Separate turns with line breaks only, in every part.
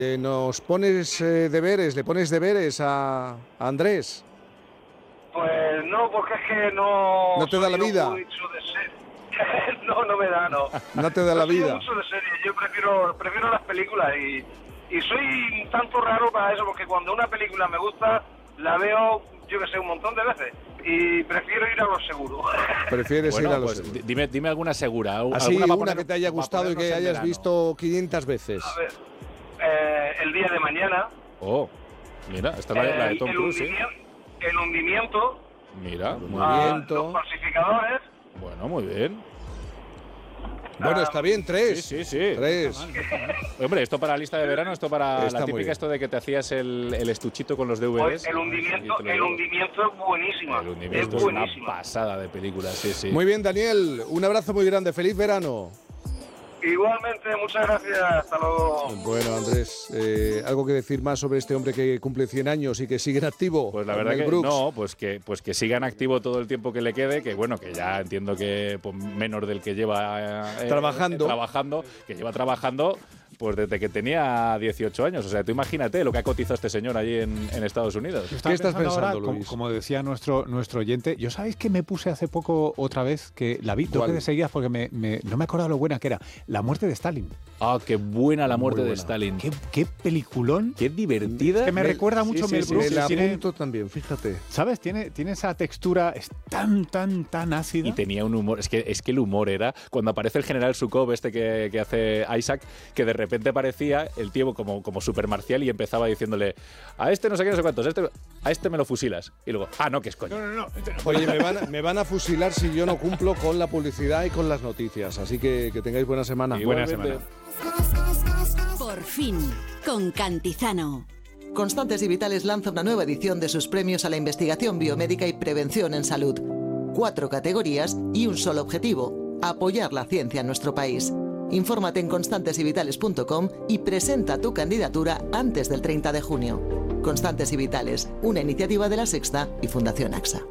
¿Nos pones deberes, le pones deberes a Andrés?
Pues no, porque es que no...
¿No te da la vida?
Mucho de serie. No me da, no.
No te da la vida.
Mucho de serie. Yo prefiero las películas y soy un tanto raro para eso, porque cuando una película me gusta, la veo, yo que sé, un montón de veces. Y prefiero ir a lo seguro.
Prefieres ir a lo
pues
seguro.
Dime alguna segura.
Así,
alguna
una que te haya gustado y que hayas visto 500 veces.
A ver, El día de mañana.
Oh, mira, esta es la de Tom Cruise, ¿sí?
El hundimiento.
Mira,
Los falsificadores.
Bueno, muy bien.
Bueno, está bien, 3.
Sí.
3.
Hombre, esto para la lista de verano, esto para
está
la típica, esto de que te hacías el estuchito con los DVDs.
Pues el hundimiento es buenísimo.
El hundimiento es una pasada de película, sí.
Muy bien, Daniel, un abrazo muy grande, feliz verano.
Igualmente, muchas gracias, hasta luego.
Bueno, Andrés, ¿algo que decir más sobre este hombre que cumple 100 años y que sigue en activo?
Pues la verdad que
Brooks.
no, pues que siga en activo todo el tiempo que le quede, que bueno, que ya entiendo que pues, menos del que lleva trabajando, que lleva trabajando pues desde que tenía 18 años. O sea, tú imagínate lo que ha cotizado este señor allí en Estados Unidos.
¿Qué estás pensando,
ahora,
Luis?
como decía nuestro oyente, yo sabéis que me puse hace poco otra vez, que la vi dos veces seguidas porque no me acordaba lo buena que era, La muerte de Stalin.
Ah, qué buena La muerte de Stalin.
Qué peliculón.
Qué divertida.
Que me recuerda mucho a Mel Brooks.
Me la apunto también, fíjate.
¿Sabes? Tiene esa textura, es tan ácida.
Y tenía un humor, es que el humor era, cuando aparece el general Zhukov, este que hace Isaac, que de repente parecía el tío como super marcial y empezaba diciéndole, a este no sé qué, no sé cuántos, a este me lo fusilas. Y luego, no, que es coño.
No.
Oye, me van a fusilar si yo no cumplo con la publicidad y con las noticias. Así que tengáis buena semana.
Buena semana.
Por fin, con Cantizano.
Constantes y Vitales lanza una nueva edición de sus premios a la investigación biomédica y prevención en salud. 4 categorías y un solo objetivo: apoyar la ciencia en nuestro país. Infórmate en constantesyvitales.com y presenta tu candidatura antes del 30 de junio. Constantes y Vitales, una iniciativa de La Sexta y Fundación AXA.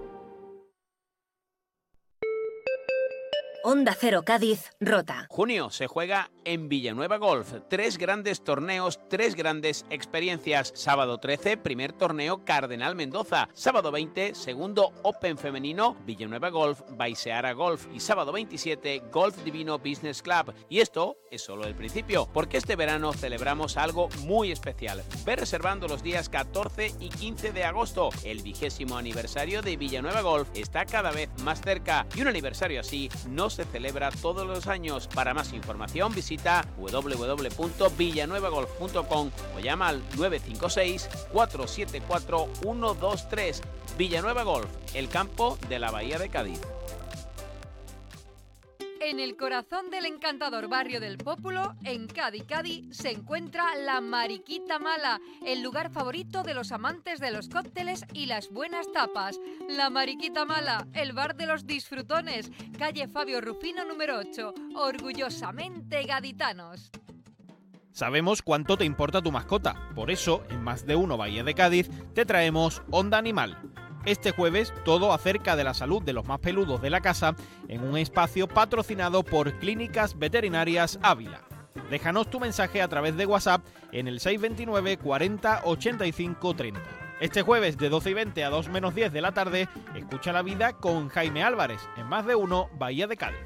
Onda Cero Cádiz, Rota.
Junio se juega en Villanueva Golf. 3 grandes torneos, 3 grandes experiencias. Sábado 13, primer torneo Cardenal Mendoza. Sábado 20, segundo Open femenino Villanueva Golf, Baiseara Golf. Y sábado 27, Golf Divino Business Club. Y esto es solo el principio, porque este verano celebramos algo muy especial. Ve reservando los días 14 y 15 de agosto. El 20º aniversario de Villanueva Golf está cada vez más cerca. Y un aniversario así no se celebra todos los años. Para más información visita www.villanuevagolf.com o llama al 956-474-123. Villanueva Golf, el campo de la Bahía de Cádiz.
En el corazón del encantador barrio del Pópulo, en Cádiz, se encuentra La Mariquita Mala, el lugar favorito de los amantes de los cócteles y las buenas tapas. La Mariquita Mala, el bar de los disfrutones, calle Fabio Rufino número 8, orgullosamente gaditanos.
Sabemos cuánto te importa tu mascota, por eso, en Más de Uno Bahía de Cádiz, te traemos Onda Animal. Este jueves, todo acerca de la salud de los más peludos de la casa en un espacio patrocinado por Clínicas Veterinarias Ávila. Déjanos tu mensaje a través de WhatsApp en el 629 40 85 30. Este jueves de 12:20 a 2 menos 10 de la tarde, escucha la vida con Jaime Álvarez en Más de Uno Bahía de Cádiz.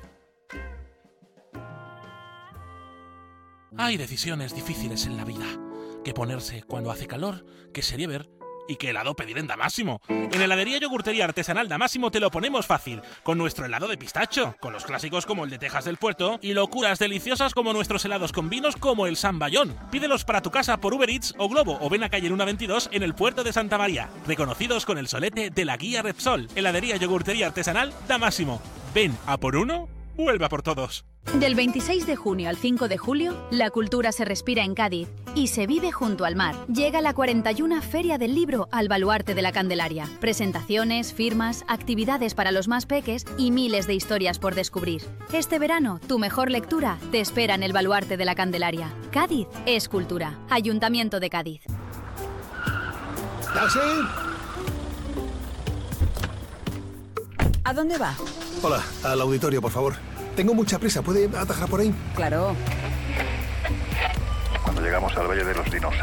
Hay decisiones difíciles en la vida. ¿Qué ponerse cuando hace calor? ¿Qué serie ver? ¿Y qué helado pedir en Damásimo? En heladería Yogurtería Artesanal Damásimo te lo ponemos fácil, con nuestro helado de pistacho, con los clásicos como el de Tejas del Puerto y locuras deliciosas como nuestros helados con vinos como el San Bayón. Pídelos para tu casa por Uber Eats o Globo o ven a calle Luna 22 en el puerto de Santa María, reconocidos con el solete de la guía Repsol. Heladería Yogurtería Artesanal Damásimo. Ven a por uno, vuelve a por todos.
Del 26 de junio al 5 de julio, la cultura se respira en Cádiz y se vive junto al mar. Llega la 41 Feria del Libro al Baluarte de la Candelaria. Presentaciones, firmas, actividades para los más peques y miles de historias por descubrir. Este verano, tu mejor lectura te espera en el Baluarte de la Candelaria. Cádiz es cultura. Ayuntamiento de Cádiz.
¿Taxi?
¿A dónde va?
Hola, al auditorio, por favor. Tengo mucha prisa, ¿puede atajar por ahí?
Claro.
Cuando
llegamos al Valle de los Dinosaurios.